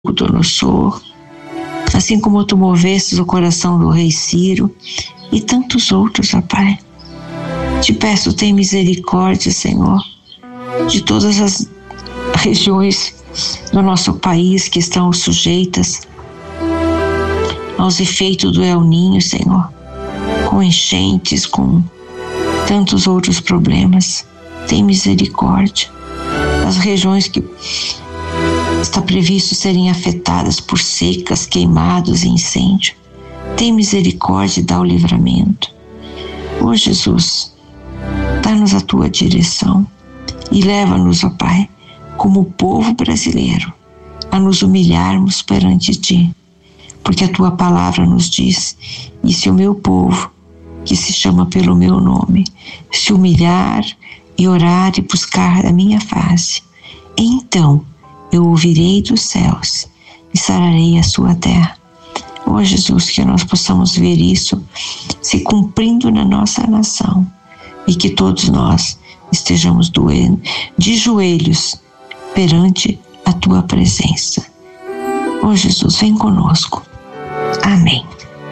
Nabucodonosor, assim como tu movestes o coração do rei Ciro e tantos outros, ó Pai. Te peço, tem misericórdia, Senhor, de todas as regiões do nosso país que estão sujeitas aos efeitos do El Niño, Senhor, com enchentes, com tantos outros problemas. Tem misericórdia das regiões que está previsto serem afetadas por secas, queimados e incêndio. Tem misericórdia e dá o livramento. Ó Jesus, dá-nos a tua direção e leva-nos, ó Pai, como povo brasileiro, a nos humilharmos perante ti, porque a tua palavra nos diz: e se o meu povo, que se chama pelo meu nome, se humilhar e orar e buscar a minha face, então eu ouvirei dos céus e sararei a sua terra. Ó Jesus, que nós possamos ver isso se cumprindo na nossa nação e que todos nós estejamos de joelhos perante a tua presença. Ó Jesus, vem conosco. Amém.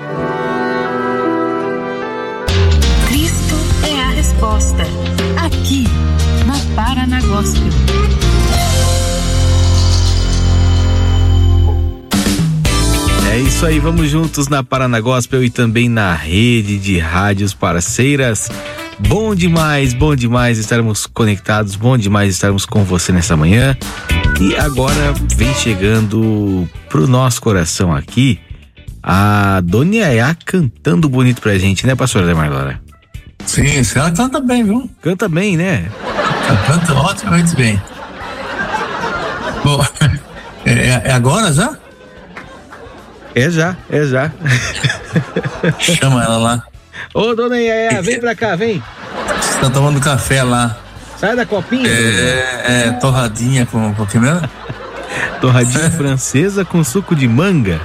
Cristo é a resposta. Aqui, na Paraná Gospel. É isso aí, vamos juntos na Paraná Gospel e também na rede de rádios parceiras. Bom demais estarmos conectados, bom demais estarmos com você nessa manhã. E agora vem chegando pro nosso coração aqui a Dona Yaya cantando bonito pra gente, né, pastora Demarlora? Sim, ela canta bem, viu? Canta bem, né? Ela canta otimamente bem. Bom, é agora já? É já. Chama ela lá. Ô, Dona Yaya, vem pra cá, vem. Você tá tomando café lá. Sai da copinha. Torradinha com o que mesmo? Torradinha francesa com suco de manga.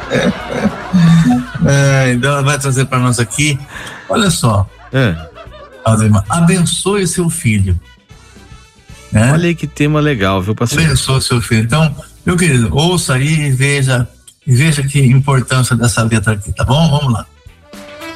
Então ela vai trazer para nós aqui. Olha só. Abençoe seu filho. Olha aí que tema legal, viu, pastor? Abençoe seu filho. Então, meu querido, ouça aí e veja que importância dessa letra aqui, tá bom? Vamos lá.